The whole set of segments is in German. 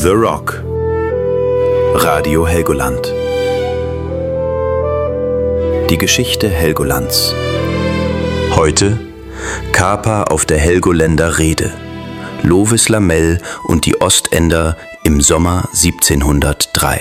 The Rock. Radio Helgoland. Die Geschichte Helgolands. Heute Kaper auf der Helgoländer Reede. Lovis Lamel und die Ostender im Sommer 1703.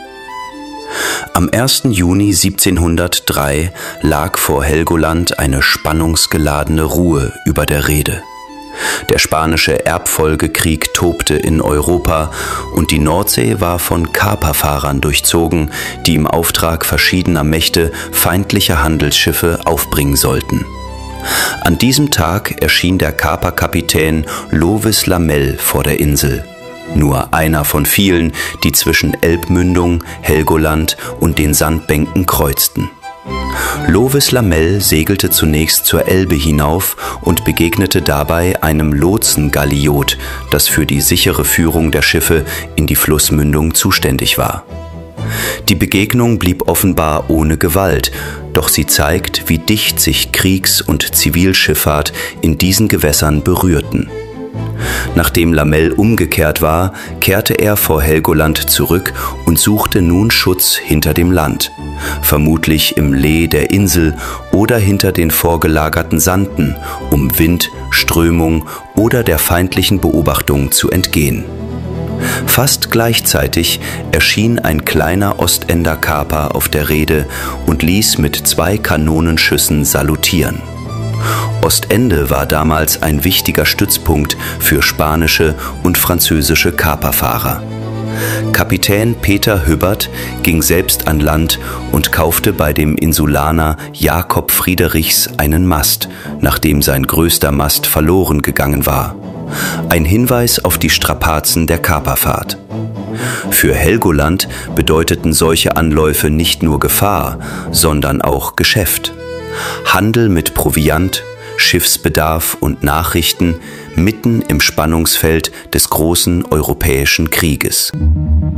Am 1. Juni 1703 lag vor Helgoland eine spannungsgeladene Ruhe über der Reede. Der spanische Erbfolgekrieg tobte in Europa und die Nordsee war von Kaperfahrern durchzogen, die im Auftrag verschiedener Mächte feindliche Handelsschiffe aufbringen sollten. An diesem Tag erschien der Kaperkapitän Lovis Lamel vor der Insel. Nur einer von vielen, die zwischen Elbmündung, Helgoland und den Sandbänken kreuzten. Lovis Lamel segelte zunächst zur Elbe hinauf und begegnete dabei einem Lotsengalliot, das für die sichere Führung der Schiffe in die Flussmündung zuständig war. Die Begegnung blieb offenbar ohne Gewalt, doch sie zeigt, wie dicht sich Kriegs- und Zivilschifffahrt in diesen Gewässern berührten. Nachdem Lamel umgekehrt war, kehrte er vor Helgoland zurück und suchte nun Schutz hinter dem Land, vermutlich im Lee der Insel oder hinter den vorgelagerten Sanden, um Wind, Strömung oder der feindlichen Beobachtung zu entgehen. Fast gleichzeitig erschien ein kleiner Ostender-Kaper auf der Reede und ließ mit 2 Kanonenschüssen salutieren. Ostende war damals ein wichtiger Stützpunkt für spanische und französische Kaperfahrer. Kapitän Peter Hübbert ging selbst an Land und kaufte bei dem Insulaner Jakob Friederichs einen Mast, nachdem sein größter Mast verloren gegangen war. Ein Hinweis auf die Strapazen der Kaperfahrt. Für Helgoland bedeuteten solche Anläufe nicht nur Gefahr, sondern auch Geschäft. Handel mit Proviant, Schiffsbedarf und Nachrichten mitten im Spannungsfeld des großen europäischen Krieges.